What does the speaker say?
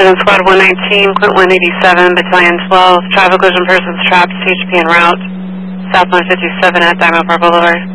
Collision Squad 119, Quint 187, Battalion 12, traffic collision persons trapped, CHP en route, south 157 at Diamond Bar Boulevard.